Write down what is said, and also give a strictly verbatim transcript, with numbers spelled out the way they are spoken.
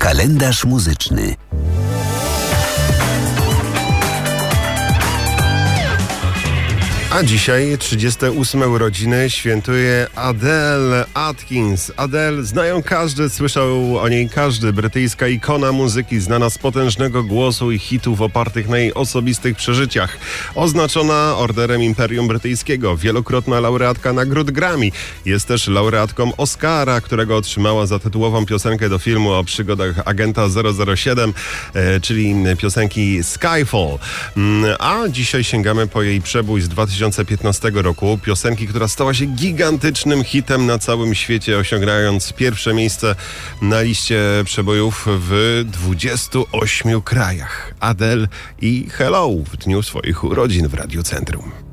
Kalendarz muzyczny. A dzisiaj trzydzieste ósme urodziny świętuje Adele Atkins. Adele znają każdy, słyszał o niej każdy. Brytyjska ikona muzyki, znana z potężnego głosu i hitów opartych na jej osobistych przeżyciach. Oznaczona Orderem Imperium Brytyjskiego, wielokrotna laureatka nagród Grammy. Jest też laureatką Oscara, którego otrzymała za tytułową piosenkę do filmu o przygodach agenta zero zero siedem, e, czyli piosenki Skyfall. A dzisiaj sięgamy po jej przebój z dwa tysiące piętnastego roku, piosenki, która stała się gigantycznym hitem na całym świecie, osiągając pierwsze miejsce na liście przebojów w dwudziestu ośmiu krajach. Adele i Hello w dniu swoich urodzin w Radiu Centrum.